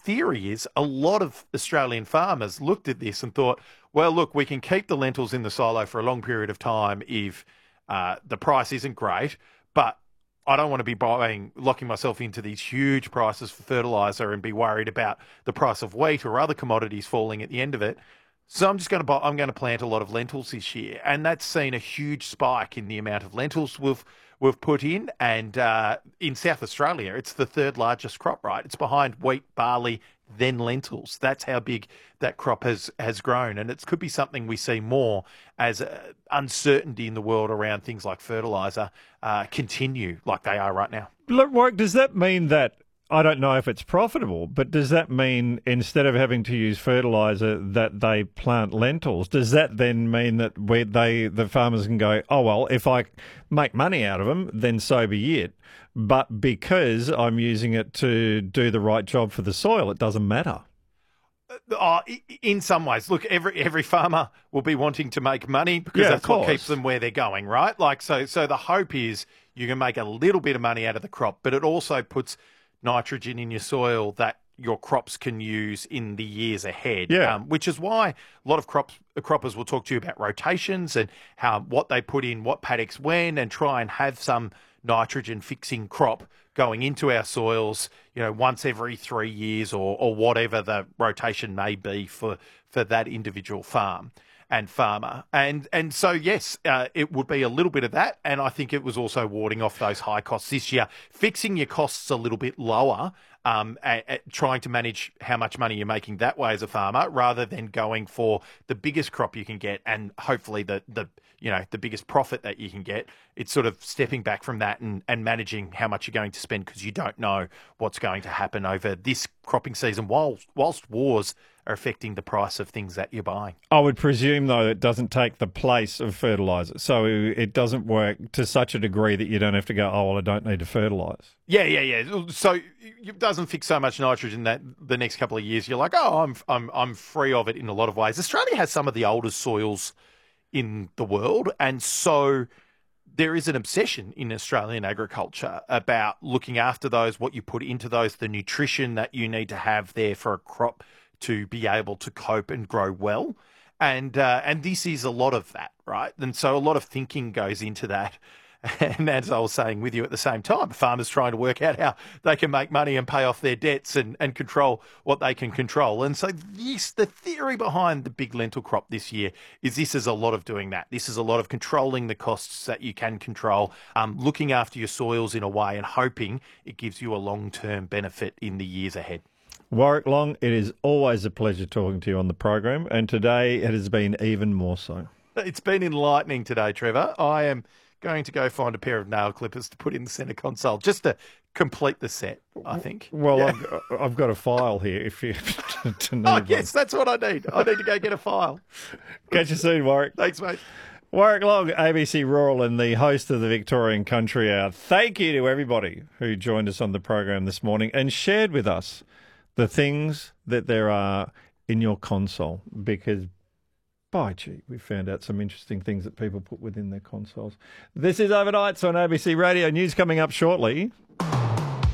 theory is a lot of Australian farmers looked at this and thought, well, look, we can keep the lentils in the silo for a long period of time if the price isn't great, but I don't want to be locking myself into these huge prices for fertiliser and be worried about the price of wheat or other commodities falling at the end of it. So I'm going to plant a lot of lentils this year, and that's seen a huge spike in the amount of lentils we've put in. And in South Australia, it's the third largest crop, right? It's behind wheat, barley, then lentils. That's how big that crop has grown, and it could be something we see more as uncertainty in the world around things like fertiliser continue like they are right now. Look, Warwick, does that mean that, I don't know if it's profitable, but does that mean instead of having to use fertiliser that they plant lentils? Does that then mean that the farmers can go, oh, well, if I make money out of them, then so be it. But because I'm using it to do the right job for the soil, it doesn't matter? In some ways, look, every farmer will be wanting to make money because that's what keeps them where they're going, right? Like, so the hope is you can make a little bit of money out of the crop, but it also puts nitrogen in your soil that your crops can use in the years ahead. Which is why a lot of croppers will talk to you about rotations and what they put in, what paddocks when, and try and have some nitrogen fixing crop going into our soils, once every 3 years or whatever the rotation may be for that individual farm and farmer. And so, yes, it would be a little bit of that. And I think it was also warding off those high costs this year, fixing your costs a little bit lower, trying to manage how much money you're making that way as a farmer, rather than going for the biggest crop you can get and hopefully the biggest profit that you can get. It's sort of stepping back from that and managing how much you're going to spend, because you don't know what's going to happen over this cropping season whilst wars are affecting the price of things that you're buying. I would presume, though, it doesn't take the place of fertiliser. So it doesn't work to such a degree that you don't have to go, oh, well, I don't need to fertilise. Yeah. So it doesn't fix so much nitrogen that the next couple of years you're like, oh, I'm free of it in a lot of ways. Australia has some of the oldest soils in the world, and so there is an obsession in Australian agriculture about looking after those, what you put into those, the nutrition that you need to have there for a crop to be able to cope and grow well. And this is a lot of that, right? And so a lot of thinking goes into that. And as I was saying with you at the same time, farmers trying to work out how they can make money and pay off their debts and control what they can control. And so the theory behind the big lentil crop this year is this is a lot of doing that. This is a lot of controlling the costs that you can control, looking after your soils in a way and hoping it gives you a long-term benefit in the years ahead. Warwick Long, it is always a pleasure talking to you on the program, and today it has been even more so. It's been enlightening today, Trevor. I am going to go find a pair of nail clippers to put in the centre console just to complete the set, I think. Well, yeah. I've got a file here if you to need one. Yes, that's what I need. I need to go get a file. Catch you soon, Warwick. Thanks, mate. Warwick Long, ABC Rural and the host of the Victorian Country Hour. Thank you to everybody who joined us on the program this morning and shared with us the things that there are in your console, because, by gee, we found out some interesting things that people put within their consoles. This is Overnights on ABC Radio. News coming up shortly.